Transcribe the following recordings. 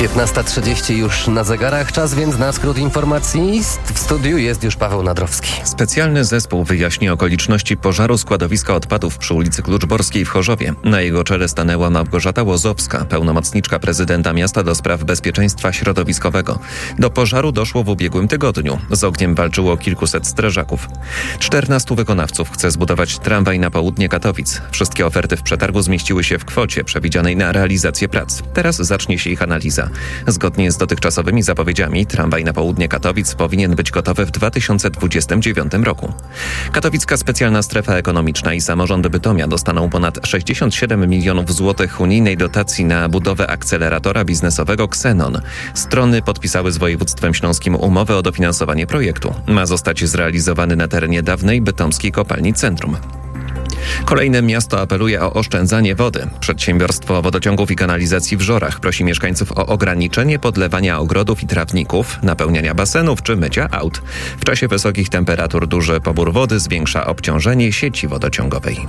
15:30 już na zegarach. Czas więc na skrót informacji. W studiu jest już Paweł Nadrowski. Specjalny zespół wyjaśni okoliczności pożaru składowiska odpadów przy ulicy Kluczborskiej w Chorzowie. Na jego czele stanęła Małgorzata Łozowska, pełnomocniczka prezydenta miasta do spraw bezpieczeństwa środowiskowego. Do pożaru doszło w ubiegłym tygodniu. Z ogniem walczyło kilkuset strażaków. 14 wykonawców chce zbudować tramwaj na południe Katowic. Wszystkie oferty w przetargu zmieściły się w kwocie przewidzianej na realizację prac. Teraz zacznie się ich analiza. Zgodnie z dotychczasowymi zapowiedziami tramwaj na południe Katowic powinien być gotowy w 2029 roku. Katowicka Specjalna Strefa Ekonomiczna i samorząd Bytomia dostaną ponad 67 milionów złotych unijnej dotacji na budowę akceleratora biznesowego Xenon. Strony podpisały z województwem śląskim umowę o dofinansowanie projektu. Ma zostać zrealizowany na terenie dawnej bytomskiej kopalni Centrum. Kolejne miasto apeluje o oszczędzanie wody. Przedsiębiorstwo Wodociągów i Kanalizacji w Żorach prosi mieszkańców o ograniczenie podlewania ogrodów i trawników, napełniania basenów czy mycia aut. W czasie wysokich temperatur duży pobór wody zwiększa obciążenie sieci wodociągowej.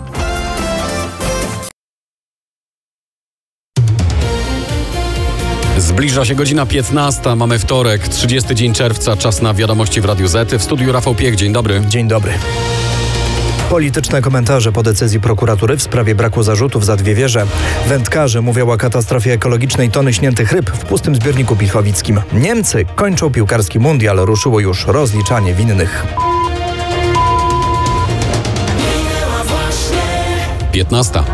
Zbliża się godzina 15, mamy wtorek, 30 dzień czerwca, czas na wiadomości w Radiu Z. W studiu Rafał Piech, dzień dobry. Dzień dobry. Polityczne komentarze po decyzji prokuratury w sprawie braku zarzutów za dwie wieże. Wędkarze mówią o katastrofie ekologicznej tony śniętych ryb w pustym zbiorniku pilchowickim. Niemcy kończą piłkarski mundial, ruszyło już rozliczanie winnych. 15.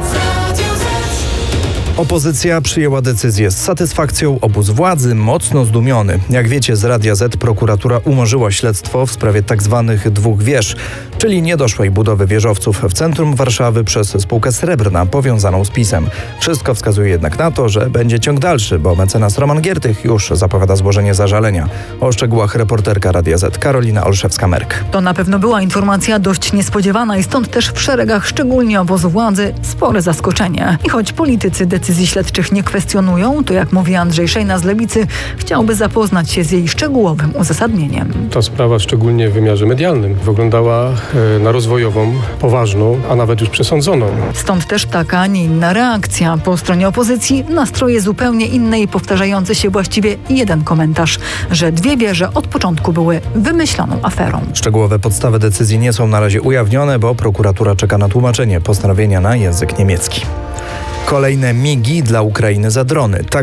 Opozycja przyjęła decyzję z satysfakcją, obóz władzy mocno zdumiony. Jak wiecie, z Radia Z prokuratura umorzyła śledztwo w sprawie tzw. dwóch wież, czyli niedoszłej budowy wieżowców w centrum Warszawy przez spółkę Srebrna powiązaną z PiS-em. Wszystko wskazuje jednak na to, że będzie ciąg dalszy, bo mecenas Roman Giertych już zapowiada złożenie zażalenia. O szczegółach reporterka Radia Z Karolina Olszewska-Merk. To na pewno była informacja dość niespodziewana i stąd też w szeregach, szczególnie obozu władzy, spore zaskoczenie. I choć politycy decyzji śledczych nie kwestionują, to jak mówi Andrzej Szejna z Lewicy, chciałby zapoznać się z jej szczegółowym uzasadnieniem. Ta sprawa, szczególnie w wymiarze medialnym, wyglądała na rozwojową, poważną, a nawet już przesądzoną. Stąd też taka, a nie inna reakcja. Po stronie opozycji nastroje zupełnie inne i powtarzający się właściwie jeden komentarz, że dwie wieże od początku były wymyśloną aferą. Szczegółowe podstawy decyzji nie są na razie ujawnione, bo prokuratura czeka na tłumaczenie postanowienia na język niemiecki. Kolejne migi dla Ukrainy za drony. Tak